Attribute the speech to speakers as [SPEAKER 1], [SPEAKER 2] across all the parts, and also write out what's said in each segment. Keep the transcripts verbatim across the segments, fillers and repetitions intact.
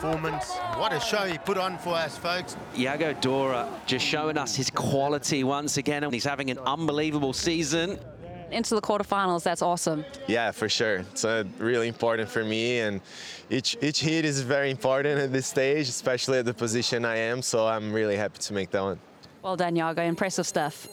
[SPEAKER 1] performance. What a show he put on for us, folks.
[SPEAKER 2] Iago Dora just showing us his quality once again, and he's having an unbelievable season.
[SPEAKER 3] Into the quarterfinals, that's awesome.
[SPEAKER 4] Yeah, for sure. It's uh, really important for me, and each each hit is very important at this stage, especially at the position I am, so I'm really happy to make that one.
[SPEAKER 3] Well done, Iago. Impressive stuff.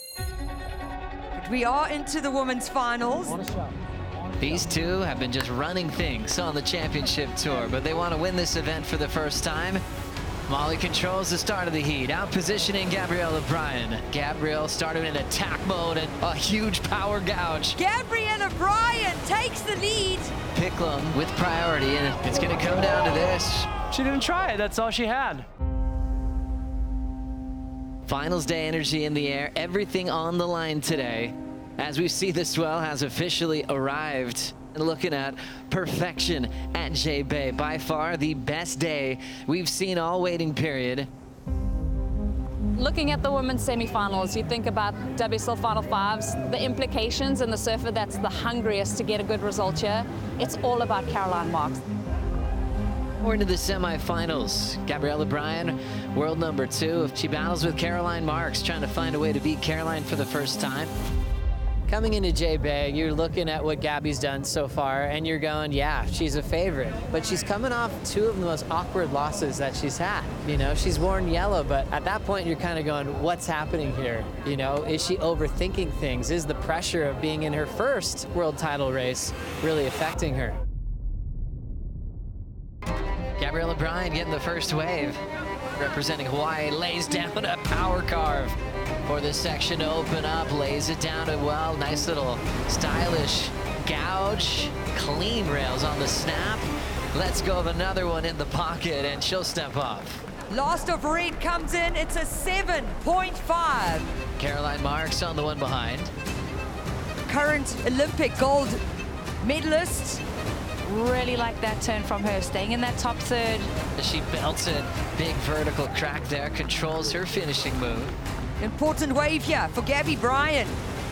[SPEAKER 5] We are into the women's finals.
[SPEAKER 6] These two have been just running things on the championship tour, but they want to win this event for the first time. Molly controls the start of the heat, out positioning Gabrielle O'Brien. Gabrielle started in attack mode and a huge power gouge.
[SPEAKER 5] Gabrielle O'Brien takes the lead.
[SPEAKER 6] Picklum with priority, and it's going to come down to this.
[SPEAKER 7] She didn't try it, that's all she had.
[SPEAKER 6] Finals day energy in the air, everything on the line today. As we see, the swell has officially arrived. Looking at perfection at J-Bay. By far the best day we've seen all waiting period.
[SPEAKER 3] Looking at the women's semifinals, you think about W S L Final Fives, the implications, and the surfer that's the hungriest to get a good result here. It's all about Caroline Marks.
[SPEAKER 6] We're into the semifinals. Gabrielle O'Brien, world number two. She battles with Caroline Marks, trying to find a way to beat Caroline for the first time. Coming into J-Bay, you're looking at what Gabby's done so far, and you're going, yeah, she's a favorite. But she's coming off two of the most awkward losses that she's had. You know, she's worn yellow, but at that point, you're kind of going, what's happening here? You know, is she overthinking things? Is the pressure of being in her first world title race really affecting her? Gabrielle O'Brien getting the first wave. Representing Hawaii, lays down a power carve for this section to open up, lays it down as well. Nice little stylish gouge, clean rails on the snap. Let's go of another one in the pocket, and she'll step off.
[SPEAKER 5] Last of red comes in, it's a seven point five.
[SPEAKER 6] Caroline Marks on the one behind.
[SPEAKER 5] Current Olympic gold medalist.
[SPEAKER 3] Really like that turn from her, staying in that top third.
[SPEAKER 6] She belts it, big vertical crack there, controls her finishing move.
[SPEAKER 5] Important wave here for Gabby Bryan.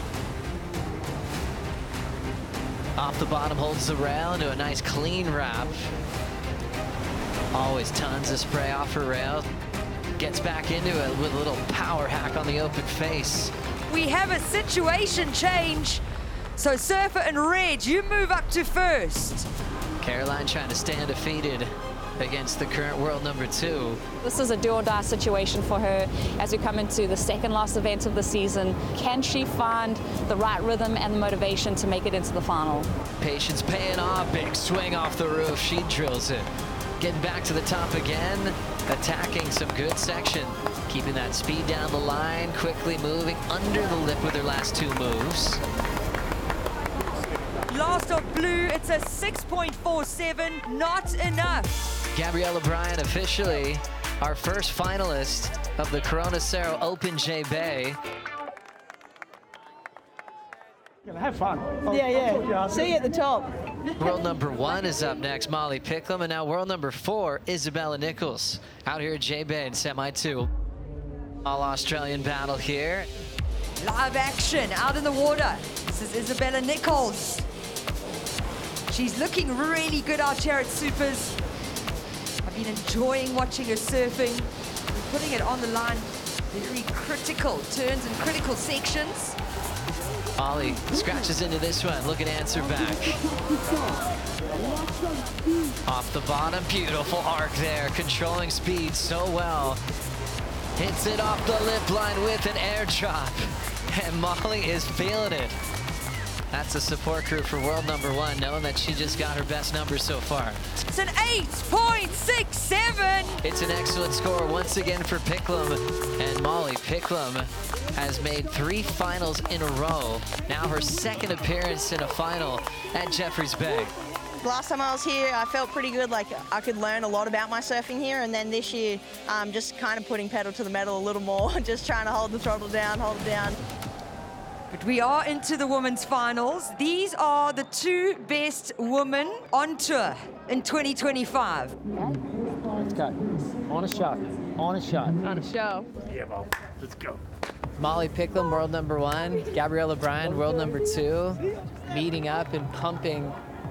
[SPEAKER 6] Off the bottom, holds the rail into a nice clean wrap. Always tons of spray off her rail. Gets back into it with a little power hack on the open face.
[SPEAKER 5] We have a situation change. So surfer in red, you move up to first.
[SPEAKER 6] Caroline trying to stay undefeated against the current world number two.
[SPEAKER 3] This is a do or die situation for her as we come into the second last event of the season. Can she find the right rhythm and the motivation to make it into the final?
[SPEAKER 6] Patience paying off, big swing off the roof, she drills it. Getting back to the top again, attacking some good section. Keeping that speed down the line, quickly moving under the lip with her last two moves.
[SPEAKER 5] Last of blue, it's a six point four seven, not enough.
[SPEAKER 6] Gabrielle O'Brien officially our first finalist of the Corona Cerro Open J-Bay.
[SPEAKER 7] Have fun.
[SPEAKER 8] Yeah, yeah. See you at the top.
[SPEAKER 6] World number one is up next, Molly Picklum, and now world number four, Isabella Nichols, out here at J-Bay in semi two. All Australian battle here.
[SPEAKER 5] Live action out in the water. This is Isabella Nichols. She's looking really good out here at Supers. I've been enjoying watching her surfing, putting it on the line. Very critical turns and critical sections.
[SPEAKER 6] Molly scratches into this one, looking to answer back. Off the bottom, beautiful arc there, controlling speed so well. Hits it off the lip line with an air drop, and Molly is feeling it. That's the support crew for world number one, knowing that she just got her best number so far.
[SPEAKER 5] It's an eight point six seven.
[SPEAKER 6] It's an excellent score once again for Picklum, and Molly Picklum has made three finals in a row. Now her second appearance in a final at Jeffreys Bay.
[SPEAKER 8] Last time I was here, I felt pretty good, like I could learn a lot about my surfing here, and then this year, um, just kind of putting pedal to the metal a little more, just trying to hold the throttle down, hold it down.
[SPEAKER 5] But we are into the women's finals. These are the two best women on tour in twenty twenty-five.
[SPEAKER 7] Let's go. On a shot. On a shot.
[SPEAKER 8] On a show.
[SPEAKER 7] Yeah, well, let's go.
[SPEAKER 6] Molly Picklum, world number one. Gabrielle O'Brien, world number two. Meeting up and pumping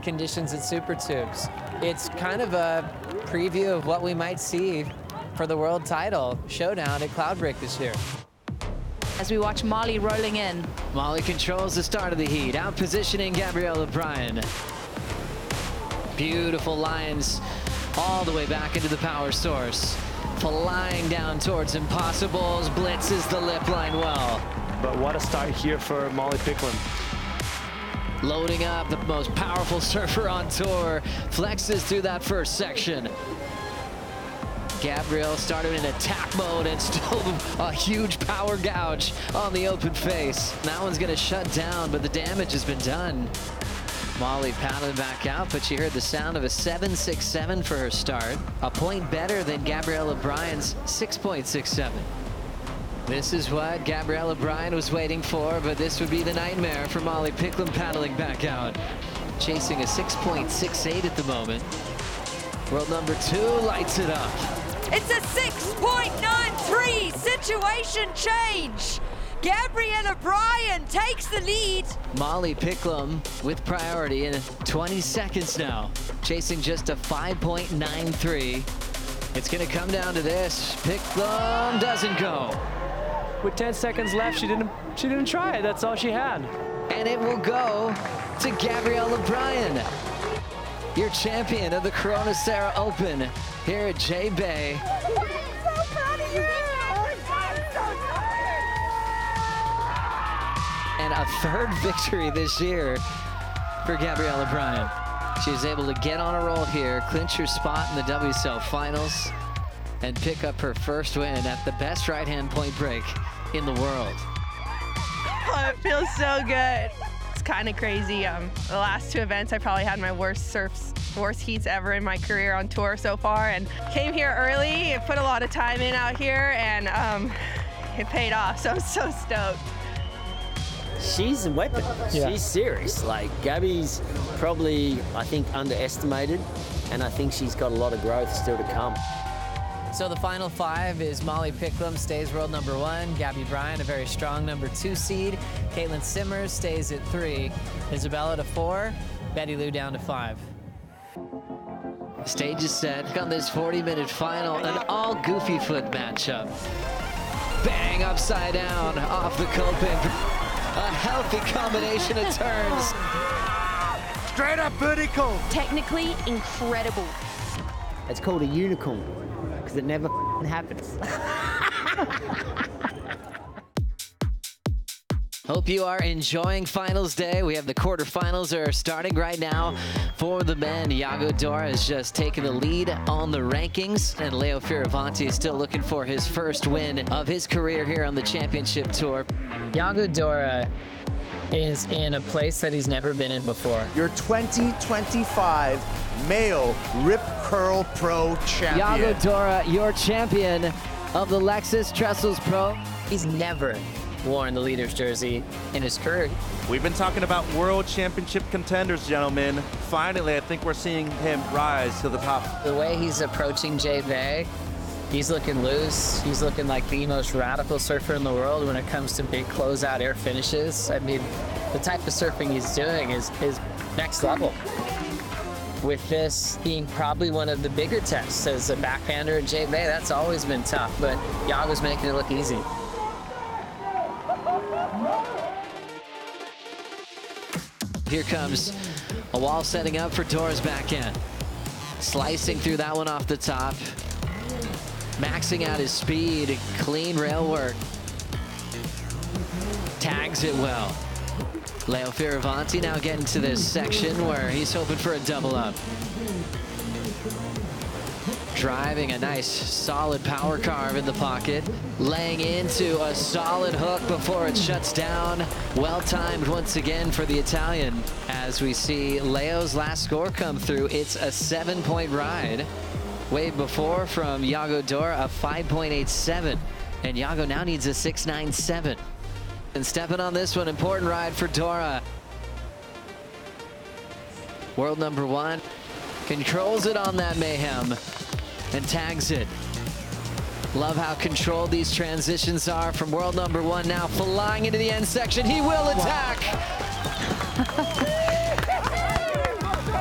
[SPEAKER 6] conditions at Super Tubes. It's kind of a preview of what we might see for the world title showdown at Cloudbreak this year.
[SPEAKER 3] As we watch Molly rolling in.
[SPEAKER 6] Molly controls the start of the heat, out positioning Gabrielle O'Brien. Beautiful lines all the way back into the power source. Flying down towards Impossibles, blitzes the lip line well.
[SPEAKER 7] But what a start here for Molly Picklum.
[SPEAKER 6] Loading up, the most powerful surfer on tour, flexes through that first section. Gabrielle started in attack mode and still a huge power gouge on the open face. That one's gonna shut down, but the damage has been done. Molly paddling back out, but she heard the sound of a seven six seven for her start. A point better than Gabrielle O'Brien's six point six seven. This is what Gabrielle O'Brien was waiting for, but this would be the nightmare for Molly Picklum paddling back out. Chasing a six point six eight at the moment. World number two lights it up.
[SPEAKER 5] It's a six point nine three situation change. Gabrielle O'Brien takes the lead.
[SPEAKER 6] Molly Picklum with priority in twenty seconds now, chasing just a five point nine three. It's gonna come down to this. Picklum doesn't go.
[SPEAKER 7] With ten seconds left, she didn't she didn't try it. That's all she had.
[SPEAKER 6] And it will go to Gabrielle O'Brien, your champion of the Corona Sarah Open here at J-Bay.
[SPEAKER 5] I'm so proud of you.
[SPEAKER 6] And a third victory this year for Gabrielle O'Brien. She was able to get on a roll here, clinch her spot in the W S L Finals, and pick up her first win at the best right-hand point break in the world.
[SPEAKER 8] Oh, it feels so good. It's kind of crazy. Um, the last two events, I probably had my worst surfs, worst heats ever in my career on tour so far, and came here early and put a lot of time in out here, and um, it paid off, so I'm so stoked.
[SPEAKER 9] She's a weapon.
[SPEAKER 7] Yeah.
[SPEAKER 9] She's serious. Like, Gabby's probably, I think, underestimated, and I think she's got a lot of growth still to come.
[SPEAKER 6] So the final five is Molly Picklum stays world number one, Gabby Bryan, a very strong number two seed, Caitlin Simmers stays at three, Isabella to four, Betty Lou down to five. Stage is set on this forty minute final, an all goofy foot matchup. Bang upside down off the coping. A healthy combination of turns.
[SPEAKER 1] Straight up vertical.
[SPEAKER 10] Technically incredible.
[SPEAKER 9] It's called a unicorn because it never happens.
[SPEAKER 6] Hope you are enjoying finals day. We have the quarterfinals are starting right now for the men. Iago Dora has just taken the lead on the rankings, and Leo Fioravanti is still looking for his first win of his career here on the championship tour.
[SPEAKER 11] Iago Dora is in a place that he's never been in before.
[SPEAKER 12] Your twenty twenty-five male Rip Curl Pro champion.
[SPEAKER 6] Iago Dora, your champion of the Lexus Trestles Pro.
[SPEAKER 11] He's never worn the leader's jersey in his career.
[SPEAKER 13] We've been talking about world championship contenders, gentlemen. Finally, I think we're seeing him rise to the top.
[SPEAKER 11] The way he's approaching J-Bay, he's looking loose. He's looking like the most radical surfer in the world when it comes to big closeout air finishes. I mean, the type of surfing he's doing is, is next level. With this being probably one of the bigger tests as a backhander at J-Bay, that's always been tough, but Iago's making it look easy.
[SPEAKER 6] Here comes a wall setting up for Dora's backhand. Slicing through that one off the top. Maxing out his speed, clean rail work. Tags it well. Leo Fioravanti now getting to this section where he's hoping for a double up. Driving a nice solid power carve in the pocket. Laying into a solid hook before it shuts down. Well timed once again for the Italian. As we see Leo's last score come through, it's a seven point ride. Wave before from Iago Dora, a five point eight seven. And Iago now needs a six nine seven. And stepping on this one, important ride for Dora. World number one controls it on that mayhem and tags it. Love how controlled these transitions are from world number one now flying into the end section. He will attack.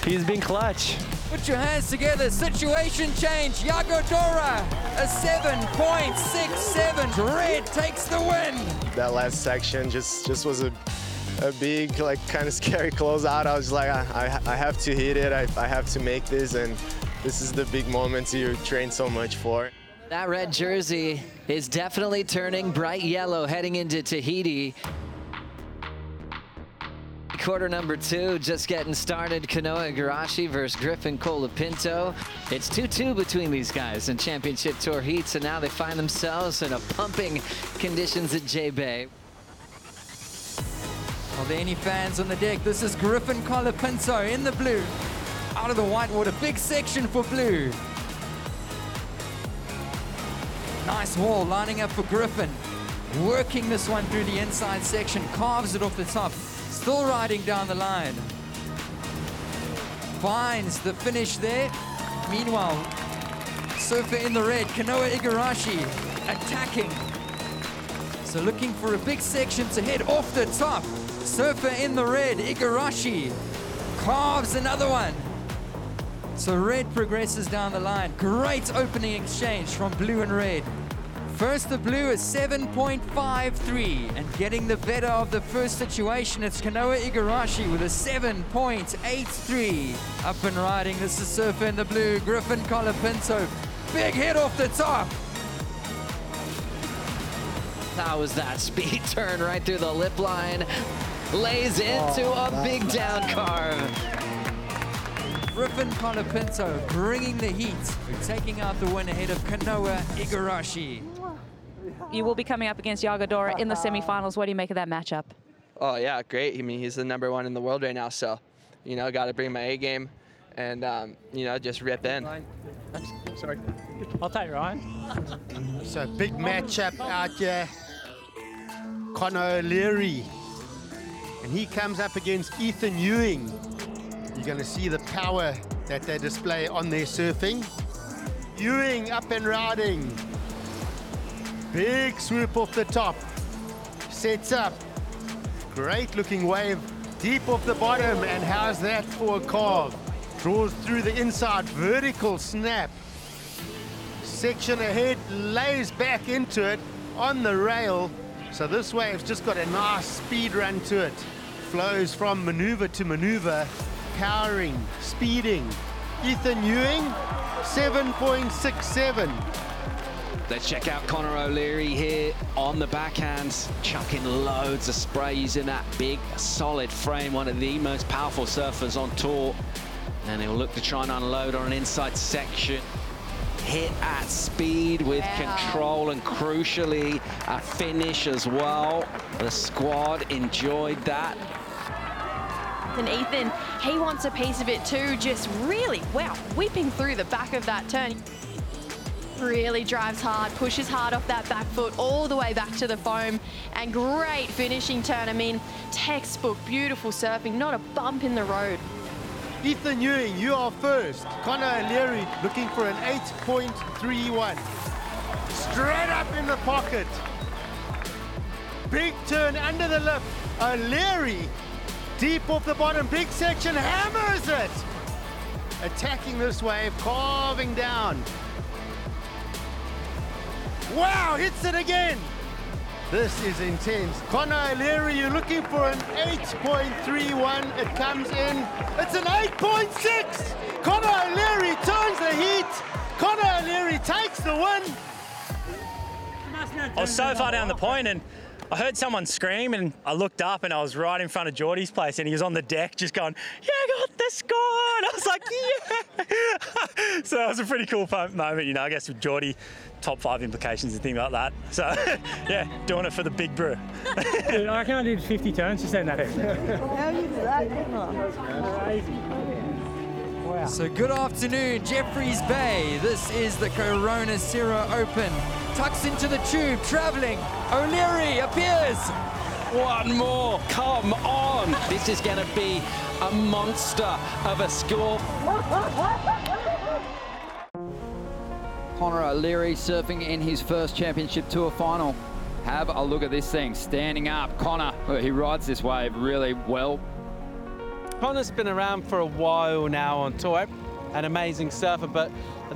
[SPEAKER 14] He's been clutch.
[SPEAKER 15] Put your hands together. Situation change. Jagodora, a seven point six seven. Red takes the win.
[SPEAKER 4] That last section just just was a, a big, like, kind of scary closeout. I was like, I, I, I have to hit it. I, I have to make this, and this is the big moments you train so much for.
[SPEAKER 6] That red jersey is definitely turning bright yellow heading into Tahiti. Quarter number two, just getting started. Kanoa Igarashi versus Griffin Colapinto. It's two two between these guys in championship tour heats, and now they find themselves in a pumping conditions at J-Bay.
[SPEAKER 15] Are there any fans on the deck? This is Griffin Colapinto in the blue. Out of the whitewater, big section for blue. Nice wall lining up for Griffin. Working this one through the inside section, carves it off the top. Still riding down the line. Finds the finish there. Meanwhile, surfer in the red, Kanoa Igarashi attacking. So looking for a big section to head off the top. Surfer in the red, Igarashi carves another one. So red progresses down the line. Great opening exchange from blue and red. First, the blue is seven point five three, and getting the better of the first situation, it's Kanoa Igarashi with a seven point eight three. Up and riding, this is surfer in the blue, Griffin Colapinto. Big hit off the top.
[SPEAKER 6] How was that speed turn right through the lip line? Lays into oh, a big down carve.
[SPEAKER 15] Griffin Colapinto bringing the heat, taking out the win ahead of Kanoa Igarashi.
[SPEAKER 3] You will be coming up against Jagodora in the semifinals. What do you make of that matchup?
[SPEAKER 16] Oh, yeah, great. I mean, he's the number one in the world right now, so, you know, got to bring my A game and, um, you know, just rip in.
[SPEAKER 7] Sorry. I'll take Ryan.
[SPEAKER 17] So, big matchup out here. Conor O'Leary. And he comes up against Ethan Ewing. You're going to see the power that they display on their surfing. Ewing up and riding. Big swoop off the top. Sets up. Great looking wave. Deep off the bottom. And how's that for a carve? Draws through the inside. Vertical snap. Section ahead. Lays back into it on the rail. So this wave's just got a nice speed run to it. Flows from maneuver to maneuver. Powering, speeding. Ethan Ewing, seven point six seven.
[SPEAKER 2] Let's check out Conor O'Leary here on the backhand, chucking loads of spray using that big, solid frame, one of the most powerful surfers on tour. And he'll look to try and unload on an inside section. Hit at speed with wow. control and crucially a finish as well. The squad enjoyed that.
[SPEAKER 10] And Ethan, he wants a piece of it too, just really, wow, whipping through the back of that turn. Really drives hard, pushes hard off that back foot all the way back to the foam, and great finishing turn. I mean, textbook, beautiful surfing, not a bump in the road.
[SPEAKER 17] Ethan Ewing, you are first. Conor O'Leary looking for an eight point three one. Straight up in the pocket. Big turn under the lip. O'Leary deep off the bottom, big section, hammers it! Attacking this wave, carving down. Wow, hits it again! This is intense. Conor O'Leary, you're looking for an eight point three one. It comes in. It's an eight point six! Conor O'Leary turns the heat. Conor O'Leary takes the win.
[SPEAKER 18] I was so far down the point and I heard someone scream and I looked up and I was right in front of Geordie's place and he was on the deck just going, yeah, I got the score. And I was like, yeah. So it was a pretty cool moment, you know, I guess with Geordie, top five implications and things like that. So yeah, doing it for the big brew.
[SPEAKER 7] Dude, I reckon I did fifty turns to send that out.
[SPEAKER 5] How you do that?
[SPEAKER 7] Crazy. Wow.
[SPEAKER 15] So good afternoon, Jeffreys Bay. This is the Corona Zero Open. Tucks into the tube, traveling. O'Leary appears.
[SPEAKER 2] One more, come on. This is gonna be a monster of a score.
[SPEAKER 19] Conor O'Leary surfing in his first championship tour final. Have a look at this thing, standing up. Conor, he rides this wave really well.
[SPEAKER 14] Connor's been around for a while now on tour, an amazing surfer, but